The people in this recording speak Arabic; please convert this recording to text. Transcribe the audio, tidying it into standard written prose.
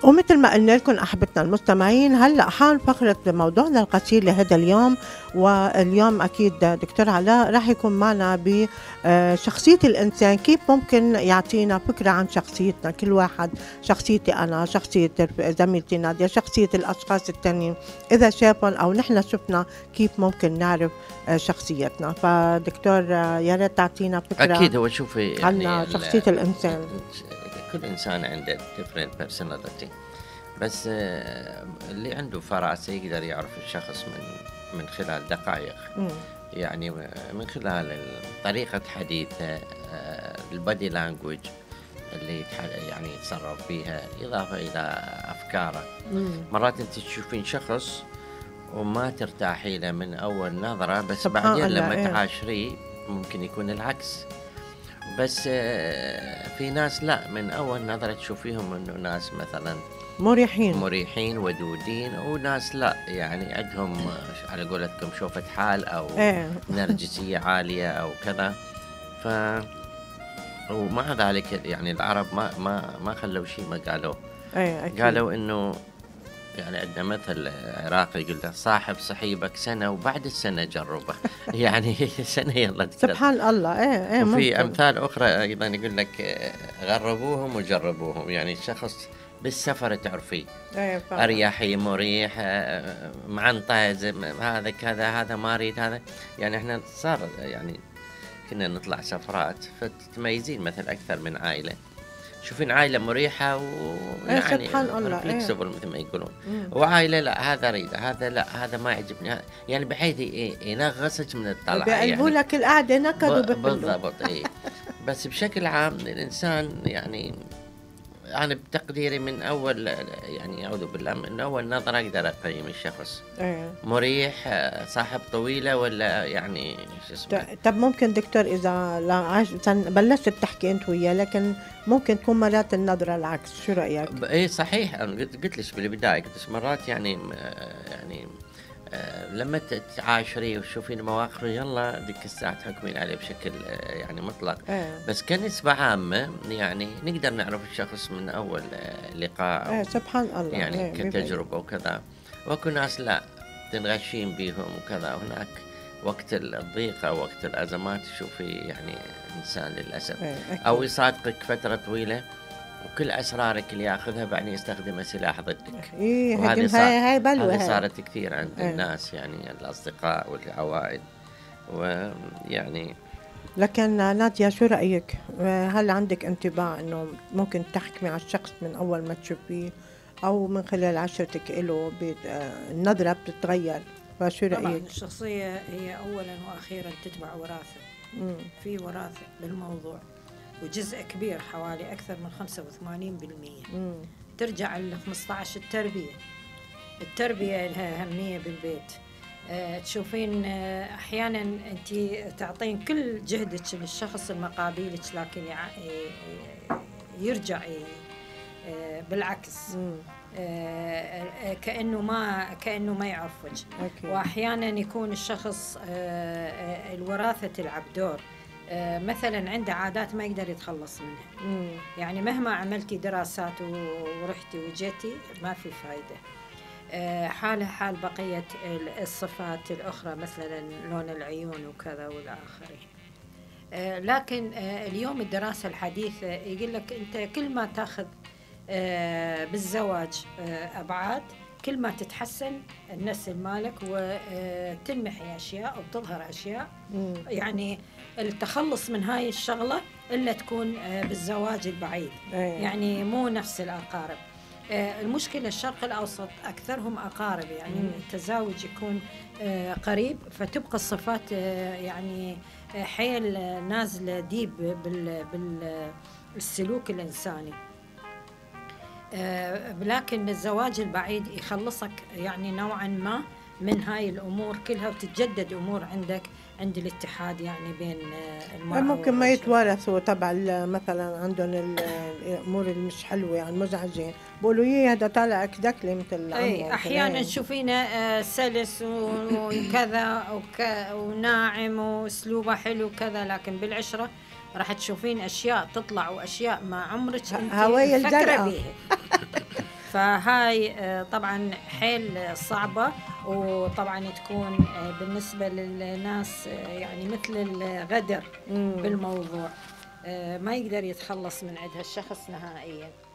ومثل ما قلنا لكم أحبتنا المستمعين، هلأ حان فقرة موضوعنا القصير لهذا اليوم. واليوم أكيد دكتور علاء راح يكون معنا بشخصية الإنسان، كيف ممكن يعطينا فكرة عن شخصيتنا كل واحد، شخصيتي أنا، شخصية زميلتي نادية، شخصية الأشخاص التانيين، إذا شافهم أو نحن شفنا كيف ممكن نعرف شخصيتنا. فدكتور يا ريت تعطينا فكرة. أكيد. هو شوفي يعني عن شخصية الإنسان. كل إنسان عنده different personality، بس اللي عنده فراسة يقدر يعرف الشخص من خلال دقائق. يعني من خلال طريقة حديثه، البادي لانجويج اللي يعني يتصرف فيها، إضافة إلى أفكاره. مرات أنت تشوفين شخص وما ترتاحي له من أول نظرة، بس بعدين لما تعاشريه ممكن يكون العكس. بس في ناس لا، من أول نظرة تشوفيهم إنه ناس مثلا مريحين ودودين، وناس لا يعني عندهم على قولتكم شوفة حال أو نرجسية عالية أو كذا. ومع ذلك يعني العرب ما خلوا شيء ما قالوا. قالوا إنه يعني عندنا مثل عراقي يقول له صاحب صحيبك سنة وبعد السنة جربه. يعني سنة يلا سبحان الله. وفي أمثال أخرى أيضا يقول لك غربوهم وجربوهم. يعني الشخص بالسفر تعرفيه أريحي، مريح، معنطز، هذا كذا، هذا ما أريد هذا. يعني إحنا صار يعني كنا نطلع سفرات فتتميزين مثل أكثر من عائلة، شوفين عائلة مريحة ويعني فليكسبل مثل ما يقولون، وعائلة لا هذا أريد، هذا لا هذا ما يعجبني، يعني بحيث ينغصك من الطلعة، بيقلبوا يعني لك القعدة نكدوا بالضبط. بس بشكل عام الإنسان يعني أنا بتقديري من أول يعني أعوذ بالله من أول نظرة أقدر أقيم الشخص مريح، صاحب طويلة ولا يعني شو اسمه. طب ممكن دكتور إذا بلشت تحكي أنت وياه، لكن ممكن تكون مرات النظرة العكس، شو رأيك؟ إيه صحيح. أنا قلت لك بالبداية، قلت مرات يعني لما تعاشري وتشوفين مواقفه يلا ذيك الساعة تحكمين عليه بشكل يعني مطلق. بس كنسبة عامة يعني نقدر نعرف الشخص من أول لقاء. سبحان الله. يعني كتجربة وكذا. وأكو ناس لا تنغشين بيهم وكذا. هناك وقت الضيقة وقت الأزمات تشوفي يعني إنسان للأسف أو يصادقك فترة طويلة وكل أسرارك اللي يأخذها بعدين يستخدمها سلاح ضدك. هاي بلوى. هذه صارت كثير عند الناس، يعني الأصدقاء والعوائل. ويعني لكن نادية شو رأيك؟ هل عندك انطباع أنه ممكن تحكمي على الشخص من أول ما تشوفيه أو من خلال عشرتك له النظرة بتتغير؟ فشو رأيك؟ طبعا الشخصية هي أولا وأخيرا تتبع وراثة. في وراثة بالموضوع، وجزء كبير حوالي أكثر من 85% ترجع ل 15 التربية لها أهمية بالبيت. تشوفين أحيانا أنت تعطين كل جهدك للشخص المقابلك، لكن يرجع بالعكس، كأنه ما يعرفك. وأحيانا يكون الشخص الوراثة تلعب دور. مثلا عنده عادات ما يقدر يتخلص منها. يعني مهما عملتي دراسات ورحتي وجيتي ما في فايدة. حالها حال بقية الصفات الأخرى، مثلا لون العيون وكذا والآخرين. لكن اليوم الدراسة الحديثة يقول لك أنت كل ما تأخذ بالزواج أبعاد، كل ما تتحسن النسل مالك وتنمحي أشياء وتظهر أشياء. يعني التخلص من هاي الشغلة إلا تكون بالزواج البعيد. يعني مو نفس الأقارب. المشكلة الشرق الأوسط أكثرهم أقارب، يعني التزاوج يكون قريب، فتبقى الصفات يعني حيل نازلة ديب بالسلوك الإنساني. لكن الزواج البعيد يخلصك يعني نوعا ما من هاي الأمور كلها، وتتجدد أمور عند الاتحاد يعني بين المرأة. ممكن ما يتوارثوا تبع مثلا عندهم الأمور المش حلوة يعني مزعجة، بقولوا هذا طالع كدكلي مثل عمه. أحيانا تشوفينه سلس وكذا وناعم وأسلوبه حلو كذا، لكن بالعشرة راح تشوفين أشياء تطلع وأشياء ما عمرك هواية الجرأة. فهاي طبعا حيل صعبة، وطبعا تكون بالنسبة للناس يعني مثل الغدر بالموضوع، ما يقدر يتخلص من عندها الشخص نهائيا.